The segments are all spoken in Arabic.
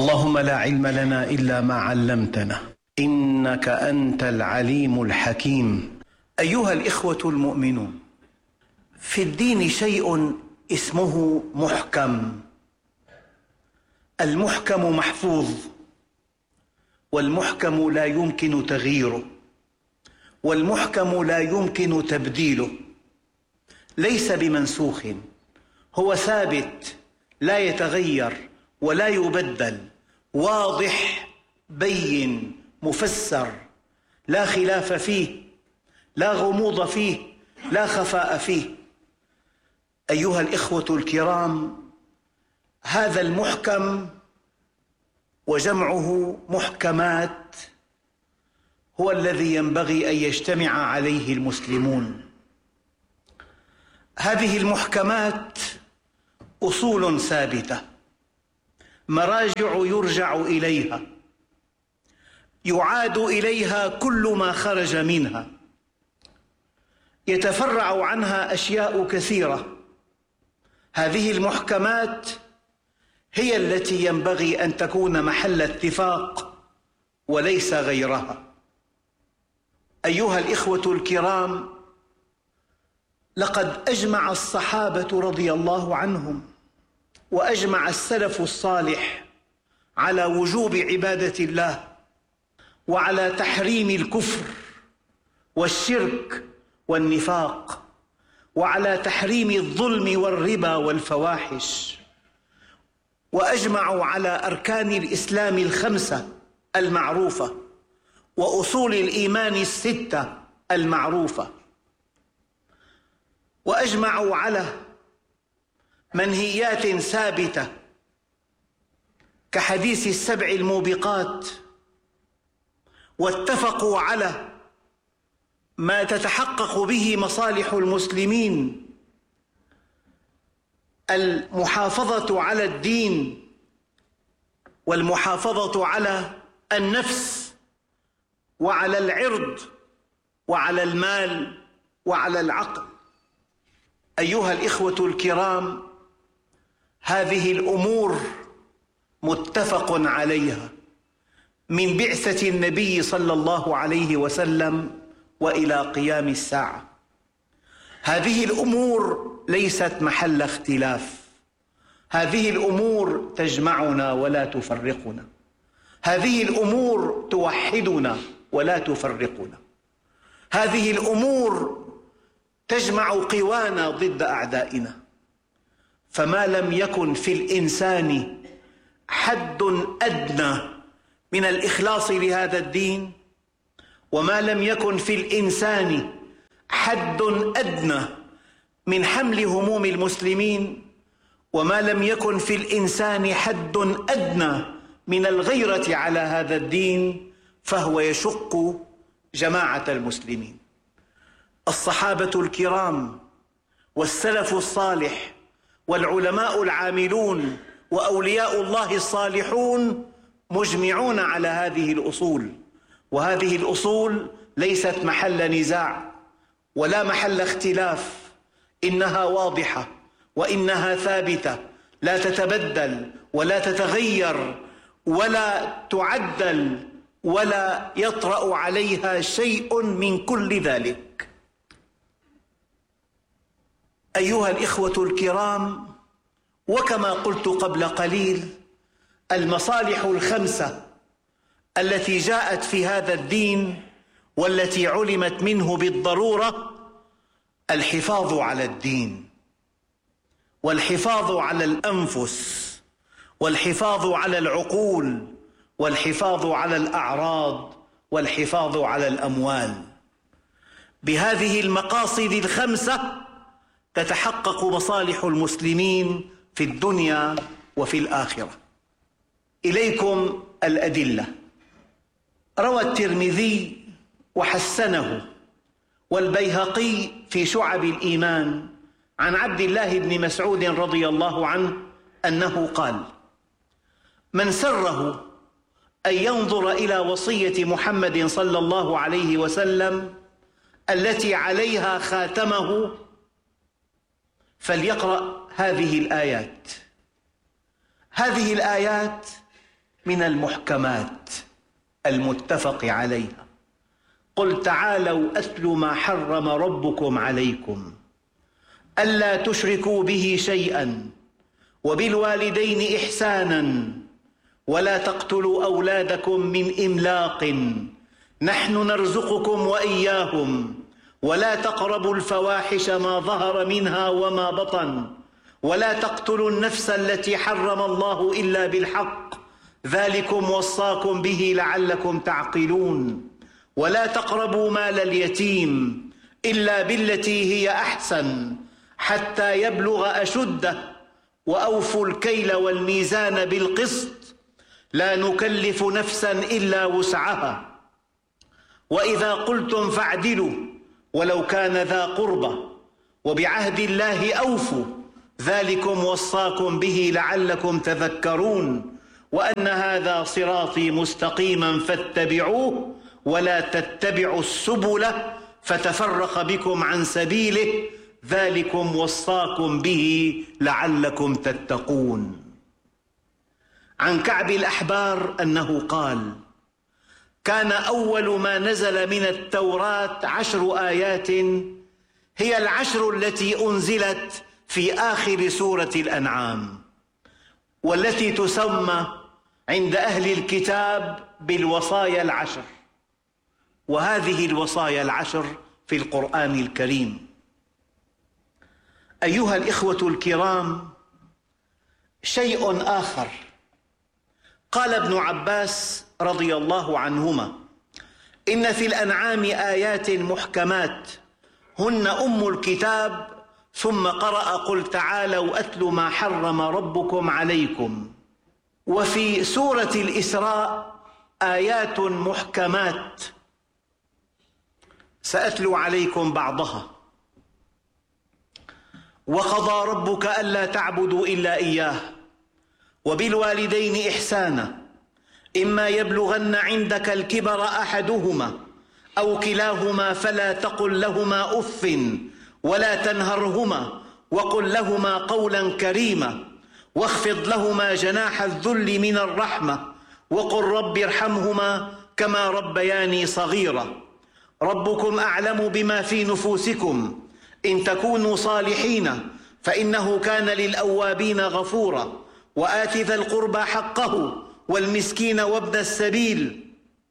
اللهم لا علم لنا إلا ما علمتنا إنك أنت العليم الحكيم. أيها الإخوة المؤمنون، في الدين شيء اسمه محكم. المحكم محفوظ، والمحكم لا يمكن تغييره، والمحكم لا يمكن تبديله، ليس بمنسوخ، هو ثابت لا يتغير ولا يبدل، واضح بين مفسر، لا خلاف فيه، لا غموض فيه، لا خفاء فيه. أيها الإخوة الكرام، هذا المحكم وجمعه محكمات هو الذي ينبغي أن يجتمع عليه المسلمون. هذه المحكمات أصول ثابتة، مراجع يرجع إليها، يعاد إليها كل ما خرج منها، يتفرع عنها أشياء كثيرة. هذه المحكمات هي التي ينبغي أن تكون محل اتفاق وليس غيرها. أيها الإخوة الكرام، لقد أجمع الصحابة رضي الله عنهم وأجمع السلف الصالح على وجوب عبادة الله، وعلى تحريم الكفر والشرك والنفاق، وعلى تحريم الظلم والربا والفواحش، وأجمعوا على أركان الإسلام الخمسة المعروفة وأصول الإيمان الستة المعروفة، وأجمعوا على منهيات ثابتة كحديث السبع الموبقات، واتفقوا على ما تتحقق به مصالح المسلمين: المحافظة على الدين، والمحافظة على النفس، وعلى العرض، وعلى المال، وعلى العقل. أيها الإخوة الكرام، هذه الأمور متفق عليها من بعثة النبي صلى الله عليه وسلم وإلى قيام الساعة. هذه الأمور ليست محل اختلاف، هذه الأمور تجمعنا ولا تفرقنا، هذه الأمور توحدنا ولا تفرقنا، هذه الأمور تجمع قوانا ضد أعدائنا. فما لم يكن في الإنسان حد أدنى من الإخلاص لهذا الدين، وما لم يكن في الإنسان حد أدنى من حمل هموم المسلمين، وما لم يكن في الإنسان حد أدنى من الغيرة على هذا الدين، فهو يشق جماعة المسلمين. الصحابة الكرام والسلف الصالح والعلماء العاملون وأولياء الله الصالحون مجمعون على هذه الأصول، وهذه الأصول ليست محل نزاع ولا محل اختلاف، إنها واضحة وإنها ثابتة، لا تتبدل ولا تتغير ولا تعدل ولا يطرأ عليها شيء من كل ذلك. أيها الإخوة الكرام، وكما قلت قبل قليل، المصالح الخمسة التي جاءت في هذا الدين والتي علمت منه بالضرورة: الحفاظ على الدين، والحفاظ على الأنفس، والحفاظ على العقول، والحفاظ على الأعراض، والحفاظ على الأموال. بهذه المقاصد الخمسة تتحقق مصالح المسلمين في الدنيا وفي الآخرة. إليكم الأدلة. روى الترمذي وحسنه والبيهقي في شعب الإيمان عن عبد الله بن مسعود رضي الله عنه أنه قال: من سره أن ينظر إلى وصية محمد صلى الله عليه وسلم التي عليها خاتمه فليقرأ هذه الآيات. هذه الآيات من المحكمات المتفق عليها. قل تعالوا أتل ما حرم ربكم عليكم ألا تشركوا به شيئا وبالوالدين إحسانا ولا تقتلوا أولادكم من إملاق نحن نرزقكم وإياهم ولا تقربوا الفواحش ما ظهر منها وما بطن ولا تقتلوا النفس التي حرم الله إلا بالحق ذلكم وصاكم به لعلكم تعقلون ولا تقربوا مال اليتيم إلا بالتي هي أحسن حتى يبلغ أشده وأوفوا الكيل والميزان بالقسط لا نكلف نفسا إلا وسعها وإذا قلتم فاعدلوا ولو كان ذا قربى وبعهد الله أوفوا ذلكم وصاكم به لعلكم تذكرون وأن هذا صراطي مستقيما فاتبعوه ولا تتبعوا السبل فتفرق بكم عن سبيله ذلكم وصاكم به لعلكم تتقون. عن كعب الأحبار أنه قال: كان أول ما نزل من التوراة 10 آيات هي ال10 التي أنزلت في آخر سورة الأنعام والتي تسمى عند أهل الكتاب بالوصايا 10، وهذه الوصايا 10 في القرآن الكريم. أيها الإخوة الكرام، شيء آخر قال ابن عباس رضي الله عنهما: إن في الأنعام آيات محكمات هن أم الكتاب، ثم قرأ: قل تعالوا أتل ما حرم ربكم عليكم. وفي سورة الإسراء آيات محكمات سأتلو عليكم بعضها: وقضى ربك ألا تعبدوا إلا إياه وبالوالدين إحسانا إما يبلغن عندك الكبر أحدهما أو كلاهما فلا تقل لهما أف ولا تنهرهما وقل لهما قولا كريما واخفض لهما جناح الذل من الرحمة وقل رب ارحمهما كما ربياني صغيرا. ربكم أعلم بما في نفوسكم إن تكونوا صالحين فإنه كان للأوابين غفورا. وآت ذا القربى حقه والمسكين وابن السبيل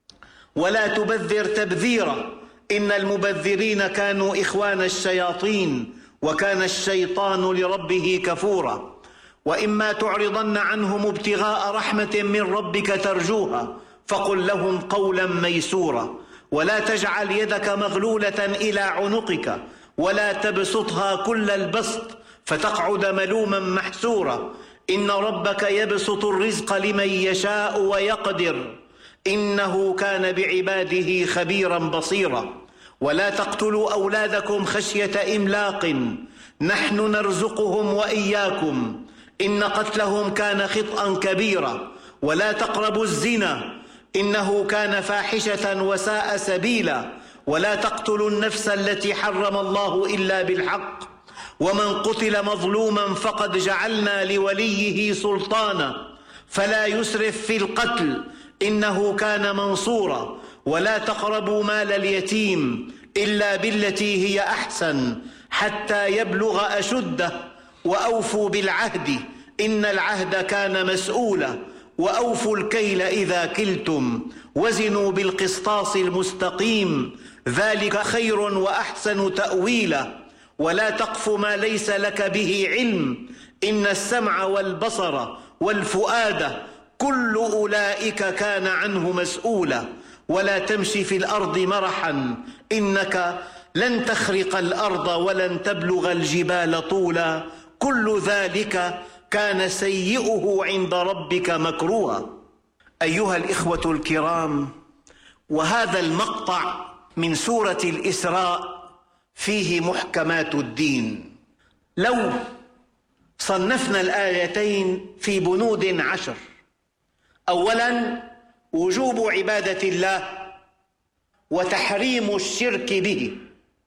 ولا تبذر تبذيرا إن المبذرين كانوا إخوان الشياطين وكان الشيطان لربه كفورا. وإما تعرضن عنهم ابتغاء رحمة من ربك ترجوها فقل لهم قولا ميسورا ولا تجعل يدك مغلولة إلى عنقك ولا تبسطها كل البسط فتقعد ملوما محسورا. إن ربك يبسط الرزق لمن يشاء ويقدر إنه كان بعباده خبيرا بصيرا. ولا تقتلوا أولادكم خشية إملاق نحن نرزقهم وإياكم إن قتلهم كان خطأ كبيرا. ولا تقربوا الزنا إنه كان فاحشة وساء سبيلا. ولا تقتلوا النفس التي حرم الله إلا بالحق ومن قتل مظلوما فقد جعلنا لوليه سلطانا فلا يسرف في القتل إنه كان منصورا. ولا تقربوا مال اليتيم إلا بالتي هي أحسن حتى يبلغ أشده وأوفوا بالعهد إن العهد كان مسؤولا. وأوفوا الكيل إذا كلتم وزنوا بالقسطاس المستقيم ذلك خير وأحسن تأويلا. ولا تقف ما ليس لك به علم إن السمع والبصر والفؤاد كل أولئك كان عنه مسؤولا. ولا تمشي في الأرض مرحا إنك لن تخرق الأرض ولن تبلغ الجبال طولا كل ذلك كان سيئه عند ربك مكروها. أيها الإخوة الكرام، وهذا المقطع من سورة الإسراء فيه محكمات الدين. لو صنفنا الآيتين في بنود 10: أولاً وجوب عبادة الله وتحريم الشرك به،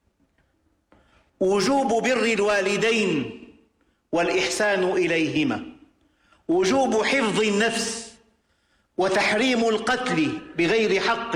وجوب بر الوالدين والإحسان إليهما، وجوب حفظ النفس وتحريم القتل بغير حق.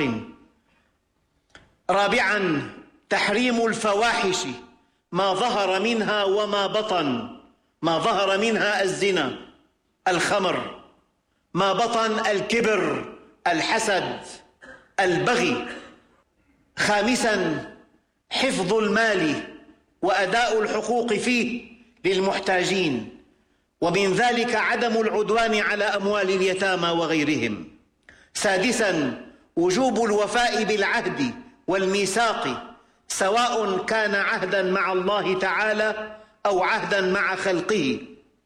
رابعا، تحريم الفواحش ما ظهر منها وما بطن. ما ظهر منها الزنا، الخمر، ما بطن الكبر، الحسد، البغي. خامسا، حفظ المال وأداء الحقوق فيه للمحتاجين، ومن ذلك عدم العدوان على أموال اليتامى وغيرهم. سادسا، وجوب الوفاء بالعهد والميثاق، سواء كان عهدا مع الله تعالى أو عهدا مع خلقه.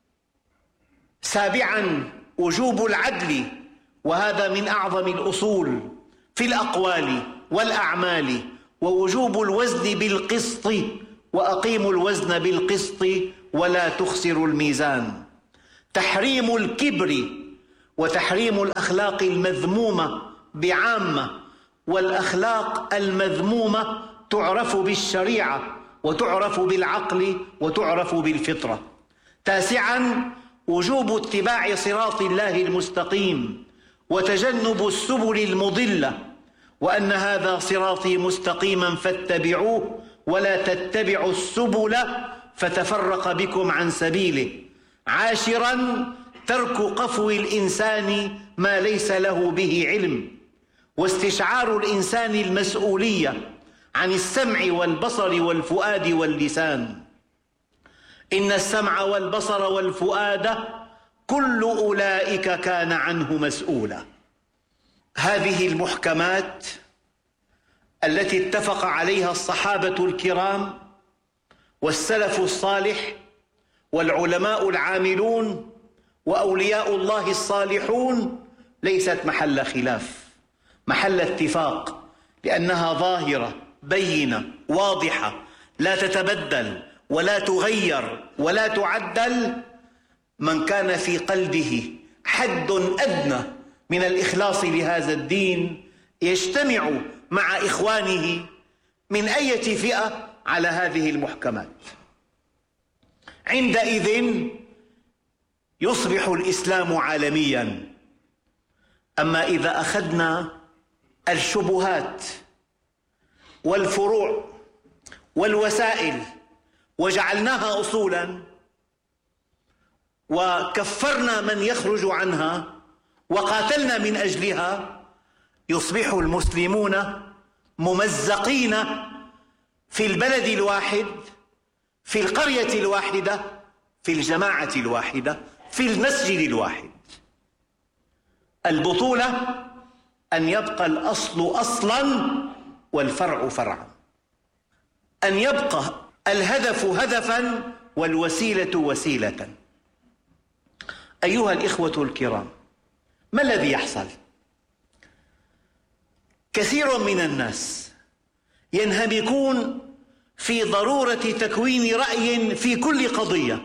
سابعا، وجوب العدل، وهذا من أعظم الأصول في الأقوال والأعمال، ووجوب الوزن بالقسط، وأقيموا الوزن بالقسط ولا تخسروا الميزان. تحريم الكبر وتحريم الأخلاق المذمومة بعامة، والأخلاق المذمومة تعرف بالشريعة وتعرف بالعقل وتعرف بالفطرة. تاسعا، وجوب اتباع صراط الله المستقيم وتجنب السبل المضلة، وأن هذا صراطي مستقيما فاتبعوه ولا تتبعوا السبل فتفرق بكم عن سبيله. عاشرا، ترك قفو الإنسان ما ليس له به علم، واستشعار الإنسان المسؤولية عن السمع والبصر والفؤاد واللسان. إن السمع والبصر والفؤاد كل أولئك كان عنه مسؤولا. هذه المحكمات التي اتفق عليها الصحابة الكرام والسلف الصالح والعلماء العاملون وأولياء الله الصالحون ليست محل خلاف، محل اتفاق، لأنها ظاهرة بينة واضحة لا تتبدل ولا تغير ولا تعدل. من كان في قلبه حد أدنى من الإخلاص لهذا الدين يجتمع مع إخوانه من أي فئة على هذه المحكمات. عندئذ يصبح الإسلام عالميا. أما إذا أخذنا الشبهات والفروع والوسائل وجعلناها أصولا وكفرنا من يخرج عنها وقاتلنا من أجلها، يصبح المسلمون ممزقين في البلد الواحد، في القرية الواحدة، في الجماعة الواحدة، في المسجد الواحد. البطولة أن يبقى الأصل أصلا والفرع فرعا، أن يبقى الهدف هدفا والوسيلة وسيلة. أيها الإخوة الكرام، ما الذي يحصل؟ كثير من الناس ينهمكون في ضرورة تكوين رأي في كل قضية،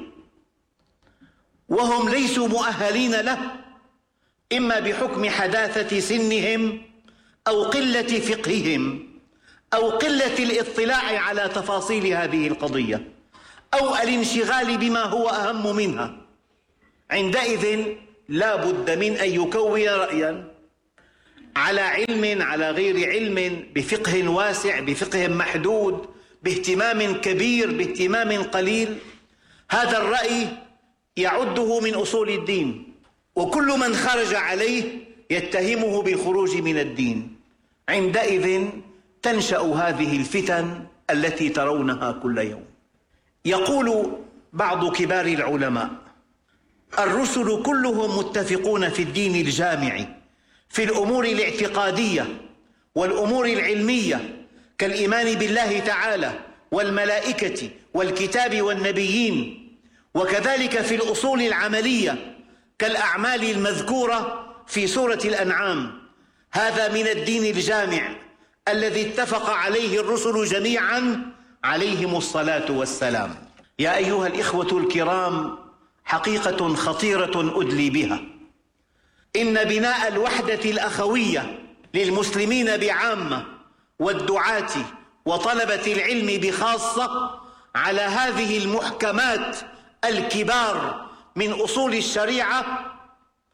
وهم ليسوا مؤهلين له، إما بحكم حداثة سنهم أو قلة فقههم أو قلة الاطلاع على تفاصيل هذه القضية أو الانشغال بما هو أهم منها. عندئذ لا بد من أن يكون رأيا على علم، على غير علم، بفقه واسع، بفقه محدود، باهتمام كبير، باهتمام قليل. هذا الرأي يعده من أصول الدين، وكل من خرج عليه يتهمه بالخروج من الدين. عندئذ تنشأ هذه الفتن التي ترونها كل يوم. يقول بعض كبار العلماء: الرسل كلهم متفقون في الدين الجامع في الأمور الاعتقادية والأمور العلمية كالإيمان بالله تعالى والملائكة والكتاب والنبيين، وكذلك في الأصول العملية كالأعمال المذكورة في سورة الأنعام. هذا من الدين الجامع الذي اتفق عليه الرسل جميعا عليهم الصلاة والسلام. يا أيها الإخوة الكرام، حقيقة خطيرة أدلي بها: إن بناء الوحدة الأخوية للمسلمين بعامة والدعاة وطلبة العلم بخاصة على هذه المحكمات الكبار من أصول الشريعة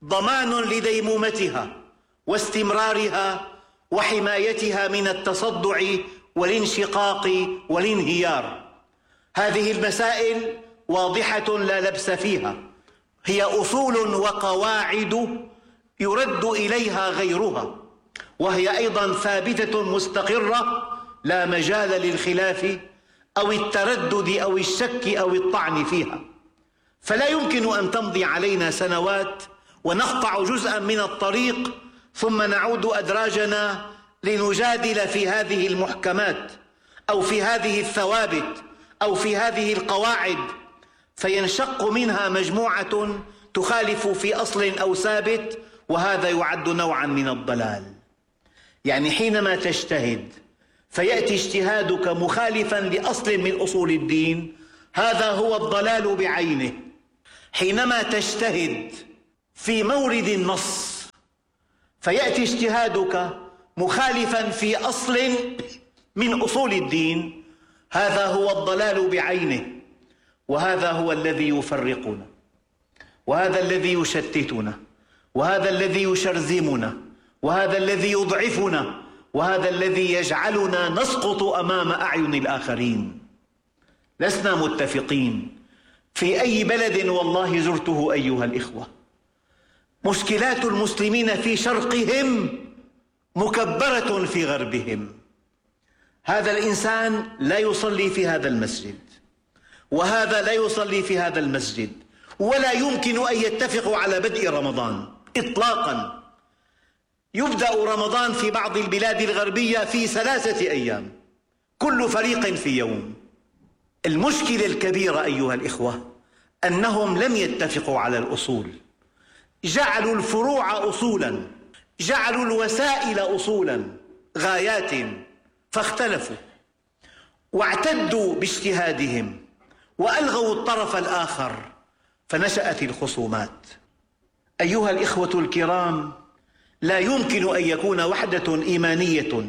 ضمان لديمومتها واستمرارها وحمايتها من التصدع والانشقاق والانهيار. هذه المسائل واضحة لا لبس فيها، هي أصول وقواعد يرد إليها غيرها، وهي أيضا ثابتة مستقرة لا مجال للخلاف أو التردد أو الشك أو الطعن فيها. فلا يمكن أن تمضي علينا سنوات ونقطع جزءا من الطريق ثم نعود أدراجنا لنجادل في هذه المحكمات أو في هذه الثوابت أو في هذه القواعد، فينشق منها مجموعة تخالف في أصل أو ثابت، وهذا يعد نوعا من الضلال. يعني حينما تجتهد فيأتي اجتهادك مخالفا لأصل من أصول الدين، هذا هو الضلال بعينه. حينما تجتهد في مورد النص فيأتي اجتهادك مخالفا في أصل من أصول الدين، هذا هو الضلال بعينه، وهذا هو الذي يفرقنا، وهذا الذي يشتتنا، وهذا الذي يشرذمنا، وهذا الذي يضعفنا، وهذا الذي يجعلنا نسقط أمام أعين الآخرين. لسنا متفقين في أي بلد والله زرته أيها الإخوة. مشكلات المسلمين في شرقهم مكبرة في غربهم. هذا الإنسان لا يصلي في هذا المسجد، وهذا لا يصلي في هذا المسجد، ولا يمكن أن يتفقوا على بدء رمضان إطلاقا. يبدأ رمضان في بعض البلاد الغربية في 3 أيام، كل فريق في يوم. المشكلة الكبيرة أيها الإخوة أنهم لم يتفقوا على الأصول، جعلوا الفروع أصولا، جعلوا الوسائل أصولا، غايات، فاختلفوا واعتدوا باجتهادهم وألغوا الطرف الآخر فنشأت الخصومات. أيها الإخوة الكرام، لا يمكن أن يكون وحدة إيمانية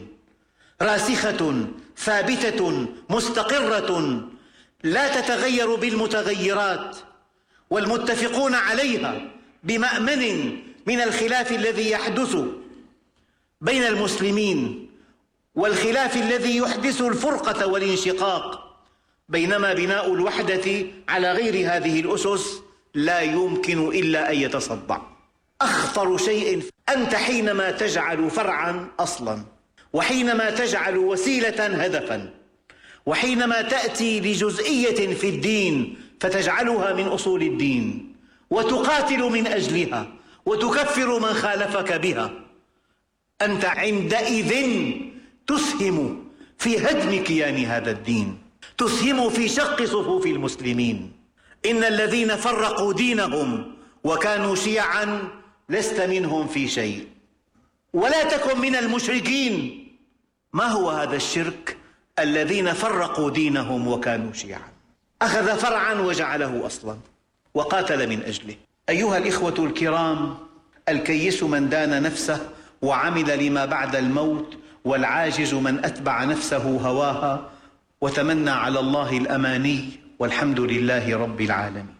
راسخة ثابتة مستقرة لا تتغير بالمتغيرات والمتفقون عليها بمأمن من الخلاف الذي يحدث بين المسلمين والخلاف الذي يحدث الفرقة والانشقاق، بينما بناء الوحدة على غير هذه الأسس لا يمكن إلا أن يتصدع. أخطر شيء أنت حينما تجعل فرعا أصلا، وحينما تجعل وسيلة هدفا، وحينما تأتي لجزئية في الدين فتجعلها من أصول الدين وتقاتل من أجلها وتكفر من خالفك بها، أنت عندئذ تسهم في هدم كيان هذا الدين، تسهم في شق صفوف المسلمين. إن الذين فرقوا دينهم وكانوا شيعا لست منهم في شيء، ولا تكن من المشركين. ما هو هذا الشرك؟ الذين فرقوا دينهم وكانوا شيعا، أخذ فرعا وجعله أصلا وقاتل من أجله. أيها الإخوة الكرام، الكيس من دان نفسه وعمل لما بعد الموت، والعاجز من أتبع نفسه هواها وتمنى على الله الأماني، والحمد لله رب العالمين.